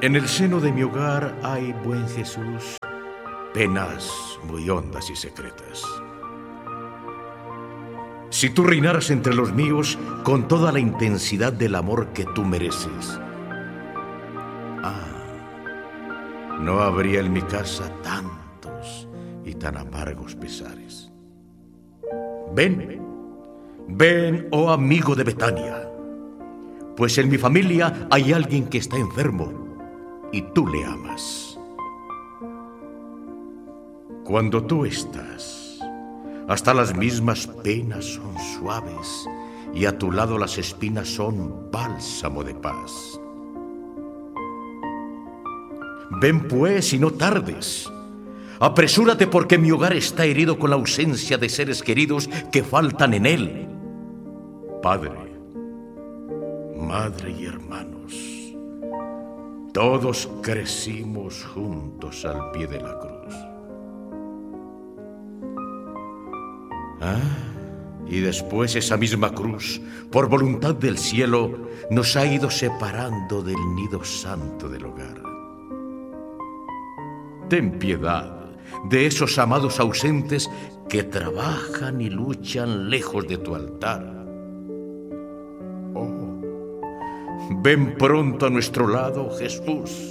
En el seno de mi hogar hay, buen Jesús, penas muy hondas y secretas. Si tú reinaras entre los míos con toda la intensidad del amor que tú mereces, no habría en mi casa tantos y tan amargos pesares. Ven, oh amigo de Betania, pues en mi familia hay alguien que está enfermo y tú le amas. Cuando tú estás, hasta las mismas penas son suaves y a tu lado las espinas son bálsamo de paz. Ven pues y no tardes. Apresúrate porque mi hogar está herido con la ausencia de seres queridos que faltan en él. Padre, madre y hermanos, todos crecimos juntos al pie de la cruz. Y después esa misma cruz, por voluntad del cielo, nos ha ido separando del nido santo del hogar. Ten piedad de esos amados ausentes que trabajan y luchan lejos de tu altar. Oh, ven pronto a nuestro lado, Jesús.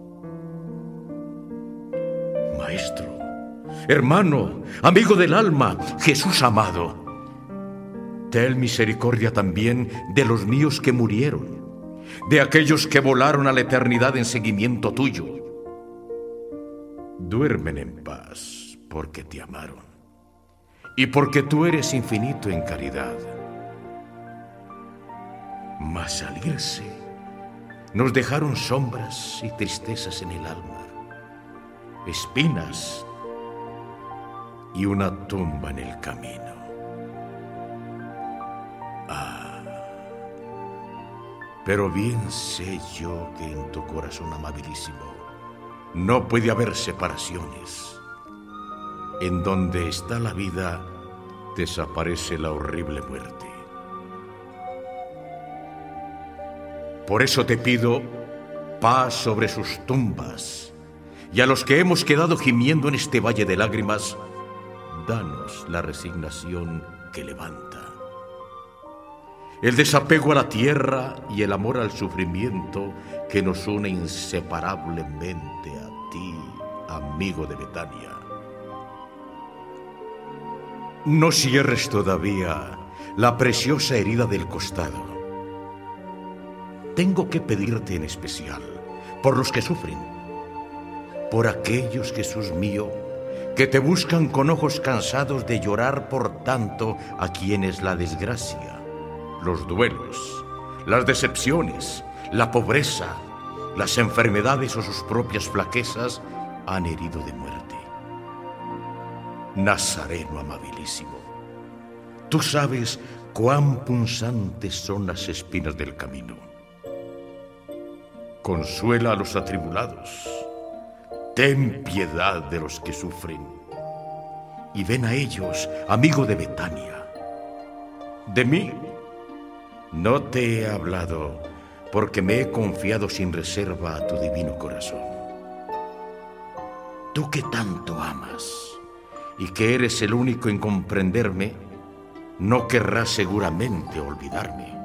Maestro, hermano, amigo del alma, Jesús amado, ten misericordia también de los míos que murieron, de aquellos que volaron a la eternidad en seguimiento tuyo. Duermen en paz porque te amaron y porque tú eres infinito en caridad. Mas al irse, nos dejaron sombras y tristezas en el alma, espinas y una tumba en el camino. Pero bien sé yo que en tu corazón amabilísimo no puede haber separaciones. En donde está la vida, desaparece la horrible muerte. Por eso te pido paz sobre sus tumbas, y a los que hemos quedado gimiendo en este valle de lágrimas, danos la resignación que levanta. El desapego a la tierra y el amor al sufrimiento que nos une inseparablemente a ti, amigo de Betania. No cierres todavía la preciosa herida del costado. Tengo que pedirte en especial por los que sufren, por aquellos, Jesús mío, que te buscan con ojos cansados de llorar por tanto a quienes la desgracia, los duelos, las decepciones, la pobreza, las enfermedades o sus propias flaquezas han herido de muerte. Nazareno amabilísimo, tú sabes cuán punzantes son las espinas del camino. Consuela a los atribulados, ten piedad de los que sufren, y ven a ellos, amigo de Betania. De mí no te he hablado porque me he confiado sin reserva a tu divino corazón. Tú que tanto amas y que eres el único en comprenderme, no querrás seguramente olvidarme.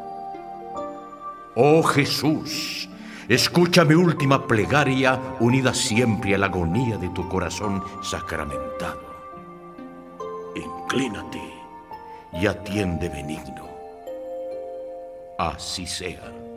Oh Jesús, escucha mi última plegaria unida siempre a la agonía de tu corazón sacramentado. Inclínate y atiende benigno. Así sea.